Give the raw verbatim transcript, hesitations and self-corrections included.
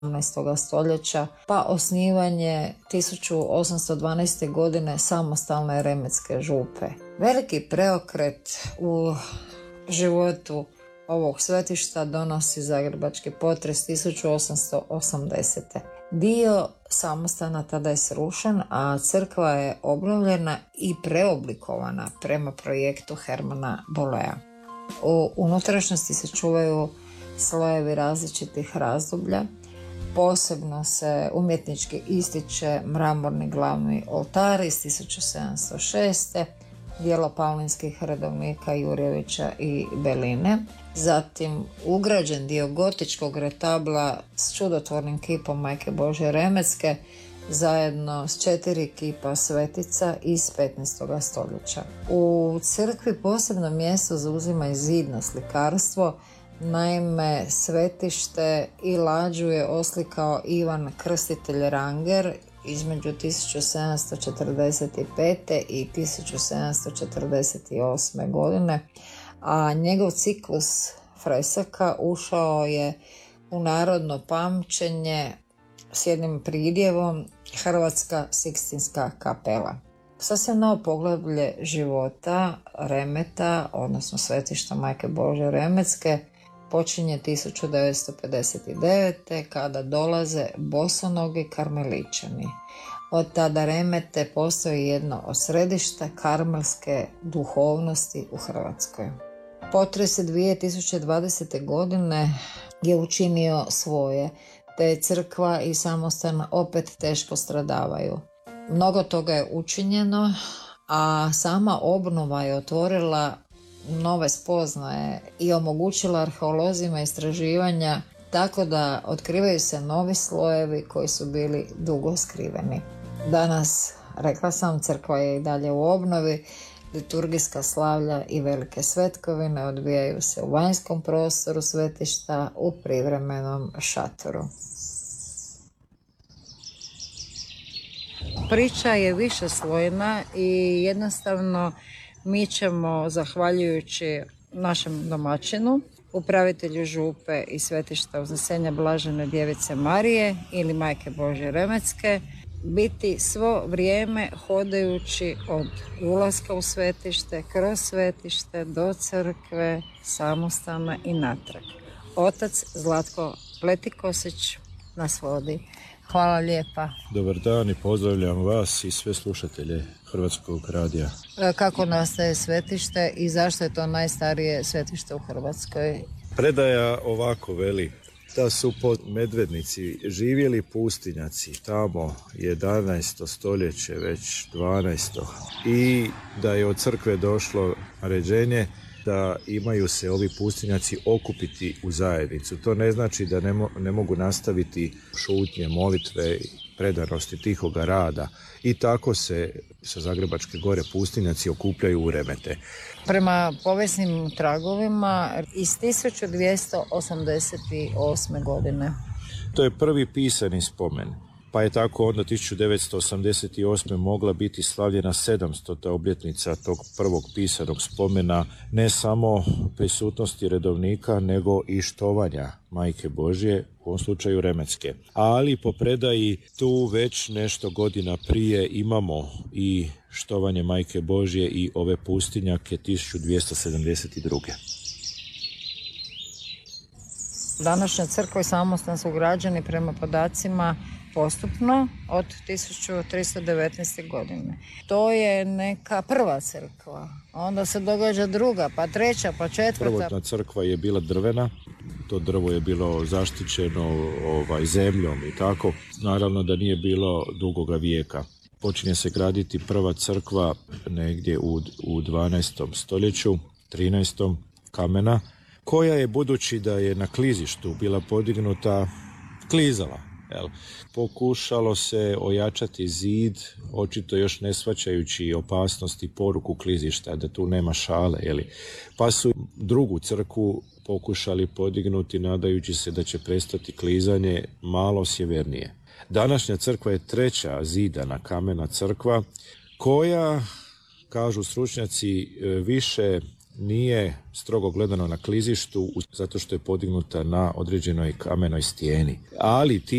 osamnaestog stoljeća, pa osnivanje tisuću osamsto dvanaeste. godine samostalne Remetske župe. Veliki preokret u životu ovog svetišta donosi zagrebački potres tisuću osamsto osamdesete. Dio samostana tada je srušen, a crkva je obnovljena i preoblikovana prema projektu Hermana Bollea. U unutrašnjosti se čuvaju slojevi različitih razdoblja. Posebno se umjetnički ističe mramorni glavni oltar iz tisuću sedamsto šeste. djelo paulinskih redovnika Jurjevića i Beline. Zatim ugrađen dio gotičkog retabla s čudotvornim kipom Majke Božje Remetske zajedno s četiri kipa svetica iz petnaestog stoljeća. U crkvi posebno mjesto zauzima i zidno slikarstvo. Naime, svetište i lađu je oslikao Ivan Krstitelj Ranger između tisuću sedamsto četrdeset pete. i tisuću sedamsto četrdeset osme. godine, a njegov ciklus fresaka ušao je u narodno pamćenje s jednim pridjevom Hrvatska Sikstinska kapela. Sasvim novo poglavlje života Remeta, odnosno svetišta Majke Božje Remetske, počinje tisuću devetsto pedeset devete. kada dolaze bosonogi karmeličani. Od tada Remete postoji jedno od središta karmelske duhovnosti u Hrvatskoj. Potres dvije tisuće dvadesete. godine je učinio svoje, te crkva i samostan opet teško stradavaju. Mnogo toga je učinjeno, a sama obnova je otvorila nove spoznaje i omogućila arheolozima istraživanja, tako da otkrivaju se novi slojevi koji su bili dugo skriveni. Danas, rekla sam, crkva je i dalje u obnovi, liturgijska slavlja i velike svetkovine odvijaju se u vanjskom prostoru svetišta u privremenom šatoru. Priča je višeslojna i jednostavno mi ćemo, zahvaljujući našem domaćinu, upravitelju župe i svetišta Uznesenja Blažene Djevice Marije ili Majke Božje Remetske, biti svo vrijeme hodajući od ulaska u svetište, kroz svetište, do crkve, samostana i natrag. Otac Zlatko Pletikosić nas vodi. Hvala lijepa. Dobar dan i pozdravljam vas i sve slušatelje Hrvatskog radija. Kako nastaje svetište i zašto je to najstarije svetište u Hrvatskoj? Predaja ovako veli da su pod Medvednici živjeli pustinjaci tamo jedanaesto stoljeće, već dvanaesto. I da je od crkve došlo naređenje da imaju se ovi pustinjaci okupiti u zajednicu. To ne znači da ne, mo- ne mogu nastaviti šutnje, molitve, predanosti, tihoga rada. I tako se sa Zagrebačke gore pustinjaci okupljaju u Remete. Prema povijesnim tragovima iz tisuću dvjesto osamdeset osme. godine. To je prvi pisani spomen. Pa je tako onda tisuću devetsto osamdeset osme. mogla biti slavljena sedamstota obljetnica tog prvog pisanog spomena, ne samo prisutnosti redovnika, nego i štovanja Majke Božje, u ovom slučaju Remetske. Ali po predaji tu već nešto godina prije imamo i štovanje Majke Božje i ove pustinjake tisuću dvjesto sedamdeset druge. Današnja crkva i samostan su građeni prema podacima postupno od tisuću tristo devetnaeste. godine. To je neka prva crkva, onda se događa druga, pa treća, pa četvrta. Prvotna crkva je bila drvena, to drvo je bilo zaštićeno ovaj, zemljom i tako. Naravno da nije bilo dugoga vijeka. Počinje se graditi prva crkva negdje u, u dvanaestom stoljeću, trinaestom kamena, koja je, budući da je na klizištu bila podignuta, klizala. Jel? Pokušalo se ojačati zid, očito još ne shvaćajući opasnost i poruku klizišta, da tu nema šale. Jeli? Pa su drugu crkvu pokušali podignuti, nadajući se da će prestati klizanje malo sjevernije. Današnja crkva je treća zidana kamena crkva, koja, kažu stručnjaci, više nije strogo gledano na klizištu zato što je podignuta na određenoj kamenoj stijeni. Ali ti